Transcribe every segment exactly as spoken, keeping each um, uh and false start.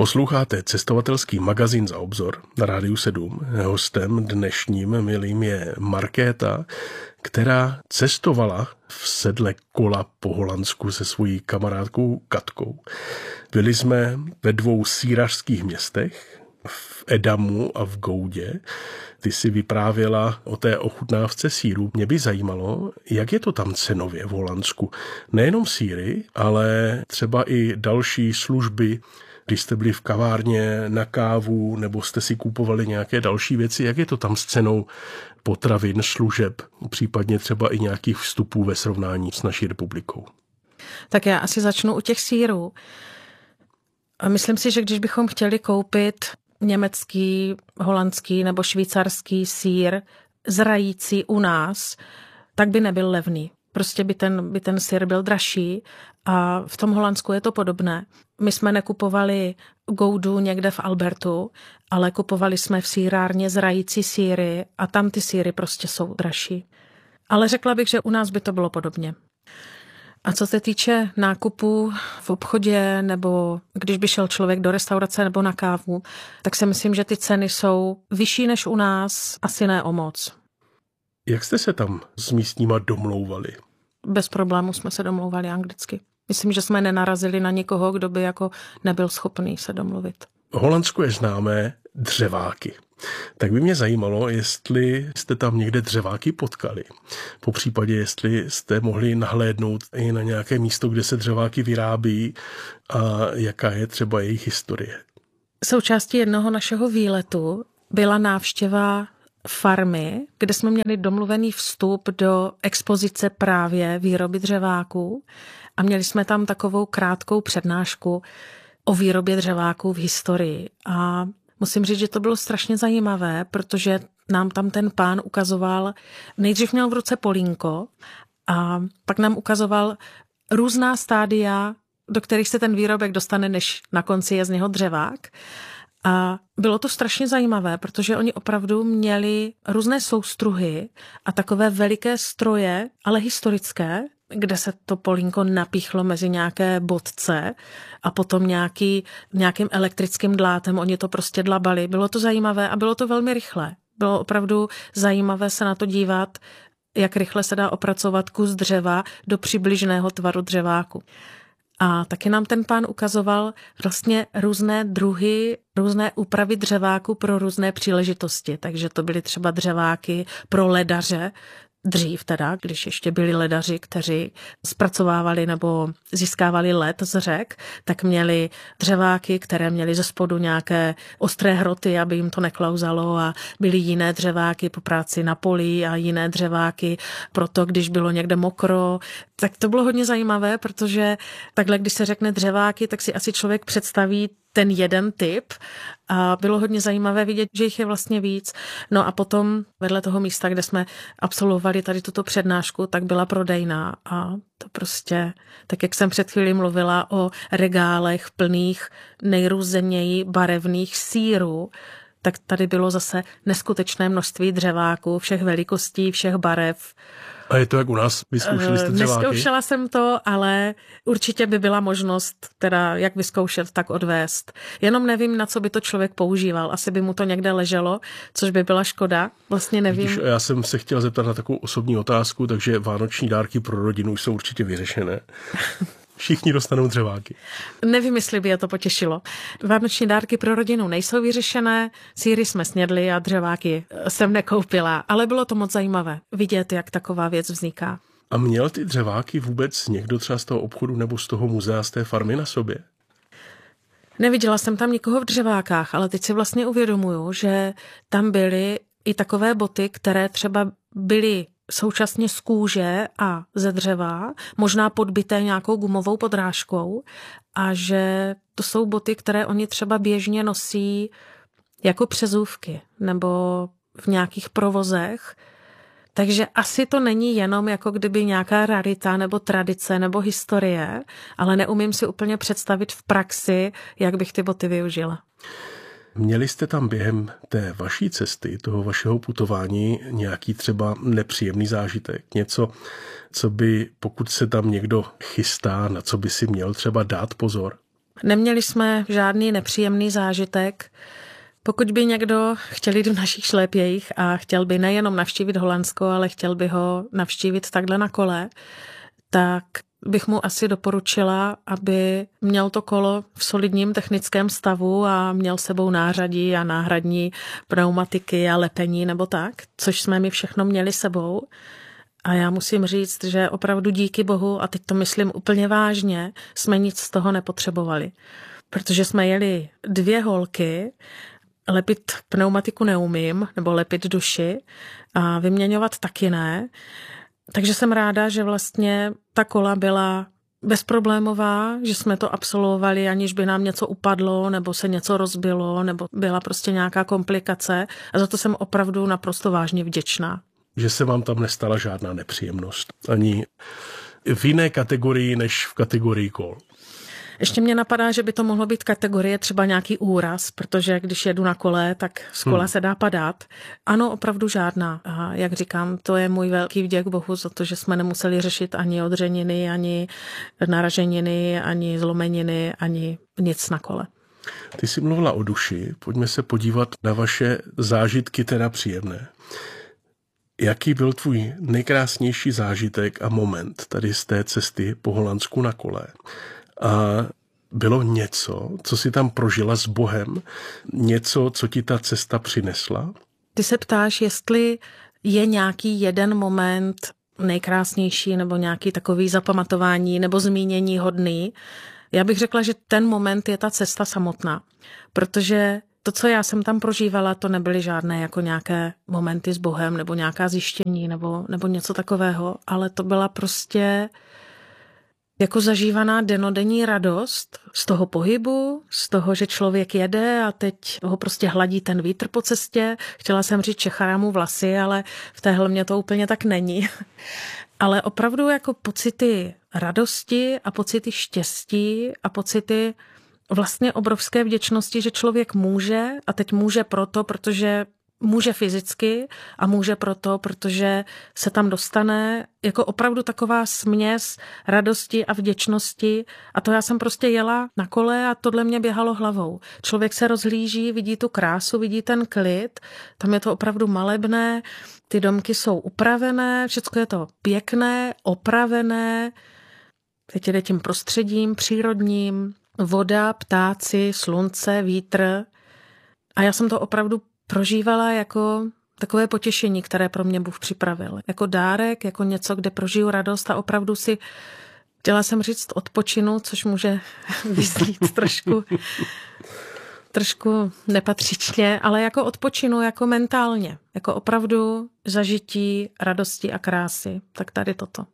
Posloucháte cestovatelský magazín Za obzor na Rádiu sedm. Hostem dnešním milým je Markéta, která cestovala v sedle kola po Holandsku se svojí kamarádkou Katkou. Byli jsme ve dvou sýrařských městech, v Edamu a v Goudě. Ty si vyprávěla o té ochutnávce sýru. Mě by zajímalo, jak je to tam cenově v Holandsku. Nejenom sýry, ale třeba i další služby. Když jste byli v kavárně na kávu nebo jste si kupovali nějaké další věci, jak je to tam s cenou potravin, služeb, případně třeba i nějakých vstupů ve srovnání s naší republikou? Tak já asi začnu u těch sýrů. Myslím si, že když bychom chtěli koupit německý, holandský nebo švýcarský sýr zrající u nás, tak by nebyl levný. Prostě by ten, by ten sýr byl dražší a v tom Holandsku je to podobné. My jsme nekupovali Goudu někde v Albertu, ale kupovali jsme v sýrárně zrající sýry a tam ty sýry prostě jsou dražší. Ale řekla bych, že u nás by to bylo podobně. A co se týče nákupů v obchodě nebo když by šel člověk do restaurace nebo na kávu, tak si myslím, že ty ceny jsou vyšší než u nás, asi ne o moc. Jak jste se tam s místníma domlouvali? Bez problémů jsme se domlouvali anglicky. Myslím, že jsme nenarazili na někoho, kdo by jako nebyl schopný se domluvit. Holandsko je známé dřeváky. Tak by mě zajímalo, jestli jste tam někde dřeváky potkali. Po případě, jestli jste mohli nahlédnout i na nějaké místo, kde se dřeváky vyrábí a jaká je třeba jejich historie. Součástí jednoho našeho výletu byla návštěva farmy, kde jsme měli domluvený vstup do expozice právě výroby dřeváků a měli jsme tam takovou krátkou přednášku o výrobě dřeváků v historii. A musím říct, že to bylo strašně zajímavé, protože nám tam ten pán ukazoval, nejdřív měl v ruce polínko a pak nám ukazoval různá stádia, do kterých se ten výrobek dostane, než na konci je z něho dřevák. A bylo to strašně zajímavé, protože oni opravdu měli různé soustruhy a takové veliké stroje, ale historické, kde se to polínko napíchlo mezi nějaké bodce a potom nějaký, nějakým elektrickým dlátem oni to prostě dlabali. Bylo to zajímavé a bylo to velmi rychle. Bylo opravdu zajímavé se na to dívat, jak rychle se dá opracovat kus dřeva do přibližného tvaru dřeváku. A taky nám ten pán ukazoval vlastně různé druhy, různé úpravy dřeváku pro různé příležitosti. Takže to byly třeba dřeváky pro ledaře, dřív teda, když ještě byli ledaři, kteří zpracovávali nebo získávali led z řek, tak měli dřeváky, které měly ze spodu nějaké ostré hroty, aby jim to neklouzalo, a byly jiné dřeváky po práci na poli a jiné dřeváky proto, když bylo někde mokro. Tak to bylo hodně zajímavé, protože takhle, když se řekne dřeváky, tak si asi člověk představí ten jeden typ a bylo hodně zajímavé vidět, že jich je vlastně víc. No a potom vedle toho místa, kde jsme absolvovali tady tuto přednášku, tak byla prodejná a to prostě, tak jak jsem před chvílí mluvila o regálech plných nejrůzněji barevných sýrů, tak tady bylo zase neskutečné množství dřeváků, všech velikostí, všech barev. A je to jak u nás? Vyzkoušeli jste dřeváky? Neskoušela jsem to, ale určitě by byla možnost teda jak vyzkoušet, tak odvést. Jenom nevím, na co by to člověk používal. Asi by mu to někde leželo, což by byla škoda. Vlastně nevím. Vidíš, já jsem se chtěl zeptat na takovou osobní otázku, takže vánoční dárky pro rodinu už jsou určitě vyřešené. Všichni dostanou dřeváky. Nevím, jestli by je to potěšilo. Vánoční dárky pro rodinu nejsou vyřešené, sýry jsme snědli a dřeváky jsem nekoupila, ale bylo to moc zajímavé vidět, jak taková věc vzniká. A měl ty dřeváky vůbec někdo třeba z toho obchodu nebo z toho muzea, z té farmy na sobě? Neviděla jsem tam nikoho v dřevákách, ale teď si vlastně uvědomuju, že tam byly i takové boty, které třeba byly současně z kůže a ze dřeva, možná podbité nějakou gumovou podrážkou, a že to jsou boty, které oni třeba běžně nosí jako přezůvky nebo v nějakých provozech. Takže asi to není jenom jako kdyby nějaká rarita nebo tradice nebo historie, ale neumím si úplně představit v praxi, jak bych ty boty využila. Měli jste tam během té vaší cesty, toho vašeho putování, nějaký třeba nepříjemný zážitek? Něco, co by, pokud se tam někdo chystá, na co by si měl třeba dát pozor? Neměli jsme žádný nepříjemný zážitek. Pokud by někdo chtěl jít v našich šlépějích a chtěl by nejenom navštívit Holandsko, ale chtěl by ho navštívit takhle na kole, tak bych mu asi doporučila, aby měl to kolo v solidním technickém stavu a měl sebou nářadí a náhradní pneumatiky a lepení nebo tak, což jsme my všechno měli sebou. A já musím říct, že opravdu díky bohu, a teď to myslím úplně vážně, jsme nic z toho nepotřebovali. Protože jsme jeli dvě holky, lepit pneumatiku neumím, nebo lepit duši a vyměňovat taky ne. Takže jsem ráda, že vlastně ta kola byla bezproblémová, že jsme to absolvovali, aniž by nám něco upadlo, nebo se něco rozbilo, nebo byla prostě nějaká komplikace. A za to jsem opravdu naprosto vážně vděčná. Že se vám tam nestala žádná nepříjemnost. Ani v jiné kategorii, než v kategorii kol. Ještě mě napadá, že by to mohlo být kategorie třeba nějaký úraz, protože když jedu na kole, tak z kola hmm. se dá padat. Ano, opravdu žádná. A jak říkám, to je můj velký vděk Bohu za to, že jsme nemuseli řešit ani odřeniny, ani naraženiny, ani zlomeniny, ani nic na kole. Ty jsi mluvila o duši, pojďme se podívat na vaše zážitky, teda příjemné. Jaký byl tvůj nejkrásnější zážitek a moment tady z té cesty po Holandsku na kole? A bylo něco, co jsi tam prožila s Bohem? Něco, co ti ta cesta přinesla? Ty se ptáš, jestli je nějaký jeden moment nejkrásnější nebo nějaký takový zapamatování nebo zmínění hodný. Já bych řekla, že ten moment je ta cesta samotná, protože to, co já jsem tam prožívala, to nebyly žádné jako nějaké momenty s Bohem nebo nějaká zjištění nebo, nebo něco takového, ale to byla prostě jako zažívaná denodenní radost z toho pohybu, z toho, že člověk jede a teď ho prostě hladí ten vítr po cestě. Chtěla jsem říct čechá mu vlasy, ale v té helmě to úplně tak není. Ale opravdu jako pocity radosti a pocity štěstí a pocity vlastně obrovské vděčnosti, že člověk může a teď může proto, protože může fyzicky a může proto, protože se tam dostane jako opravdu taková směs radosti a vděčnosti a to já jsem prostě jela na kole a tohle mě běhalo hlavou. Člověk se rozhlíží, vidí tu krásu, vidí ten klid, tam je to opravdu malebné, ty domky jsou upravené, všecko je to pěkné, opravené, teď jde tím prostředím přírodním, voda, ptáci, slunce, vítr a já jsem to opravdu prožívala jako takové potěšení, které pro mě Bůh připravil. Jako dárek, jako něco, kde prožiju radost a opravdu si, chtěla jsem říct odpočinu, což může vyznít trošku, trošku nepatřičně, ale jako odpočinu, jako mentálně, jako opravdu zažití radosti a krásy. Tak tady toto.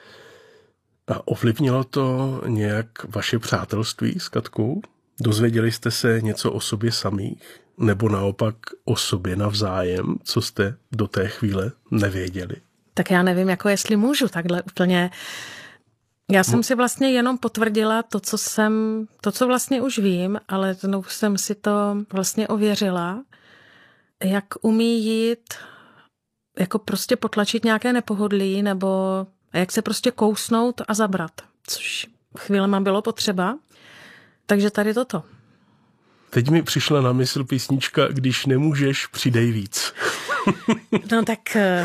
A ovlivnilo to nějak vaše přátelství s Katkou? Dozvěděli jste se něco o sobě samých? Nebo naopak o sobě navzájem, co jste do té chvíle nevěděli? Tak já nevím, jako jestli můžu takhle úplně. Já jsem si vlastně jenom potvrdila to, co jsem, to, co vlastně už vím, ale znovu jsem si to vlastně ověřila, jak umí jít, jako prostě potlačit nějaké nepohodlí, nebo jak se prostě kousnout a zabrat, což chvílema bylo potřeba. Takže tady toto. Teď mi přišla na mysl písnička Když nemůžeš, přidej víc. No tak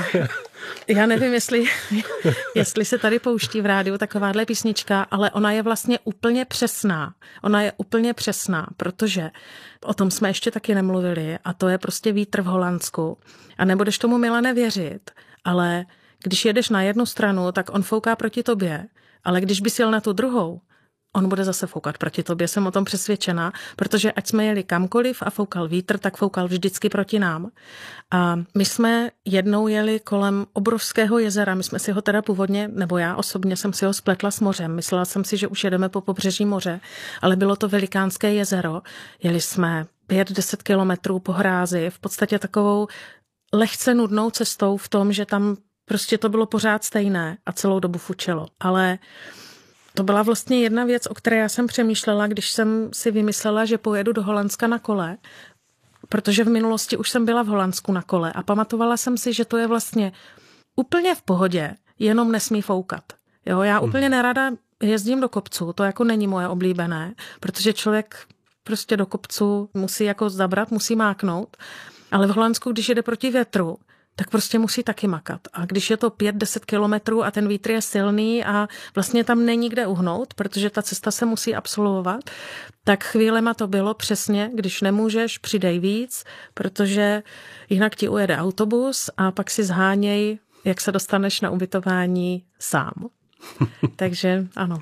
já nevím, jestli, jestli se tady pouští v rádiu takováhle písnička, ale ona je vlastně úplně přesná. Ona je úplně přesná, protože o tom jsme ještě taky nemluvili a to je prostě vítr v Holandsku. A nebudeš tomu, Milane, věřit, ale když jedeš na jednu stranu, tak on fouká proti tobě, ale když bys jel na tu druhou, on bude zase foukat proti tobě, jsem o tom přesvědčená, protože ať jsme jeli kamkoliv a foukal vítr, tak foukal vždycky proti nám. A my jsme jednou jeli kolem obrovského jezera, my jsme si ho teda původně, nebo já osobně jsem si ho spletla s mořem, myslela jsem si, že už jedeme po pobřeží moře, ale bylo to velikánské jezero, jeli jsme pět deset kilometrů po hrázi, v podstatě takovou lehce nudnou cestou v tom, že tam prostě to bylo pořád stejné a celou dobu fučelo, ale to byla vlastně jedna věc, o které já jsem přemýšlela, když jsem si vymyslela, že pojedu do Holandska na kole, protože v minulosti už jsem byla v Holandsku na kole a pamatovala jsem si, že to je vlastně úplně v pohodě, jenom nesmí foukat. Jo, já úplně nerada jezdím do kopců, to jako není moje oblíbené, protože člověk prostě do kopců musí jako zabrat, musí máknout, ale v Holandsku, když jede proti větru, tak prostě musí taky makat. A když je to pět deset kilometrů a ten vítr je silný a vlastně tam není kde uhnout, protože ta cesta se musí absolvovat, tak chvílema to bylo přesně, když nemůžeš, přidej víc, protože jinak ti ujede autobus a pak si zháněj, jak se dostaneš na ubytování sám. Takže ano.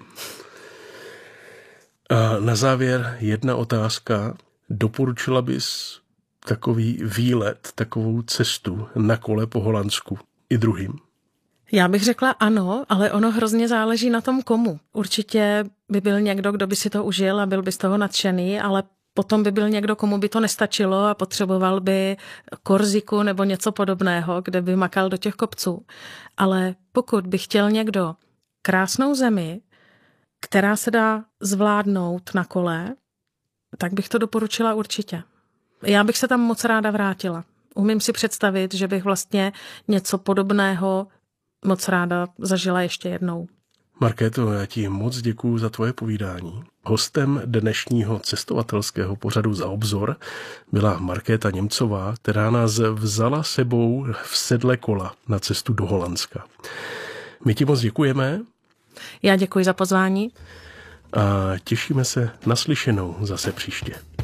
A na závěr jedna otázka. Doporučila bys takový výlet, takovou cestu na kole po Holandsku i druhým? Já bych řekla ano, ale ono hrozně záleží na tom komu. Určitě by byl někdo, kdo by si to užil a byl by z toho nadšený, ale potom by byl někdo, komu by to nestačilo a potřeboval by Korziku nebo něco podobného, kde by makal do těch kopců. Ale pokud by chtěl někdo krásnou zemi, která se dá zvládnout na kole, tak bych to doporučila určitě. Já bych se tam moc ráda vrátila. Umím si představit, že bych vlastně něco podobného moc ráda zažila ještě jednou. Markéto, já ti moc děkuju za tvoje povídání. Hostem dnešního cestovatelského pořadu Za obzor byla Markéta Němcová, která nás vzala sebou v sedle kola na cestu do Holandska. My ti moc děkujeme. Já děkuji za pozvání. A těšíme se na slyšenou zase příště.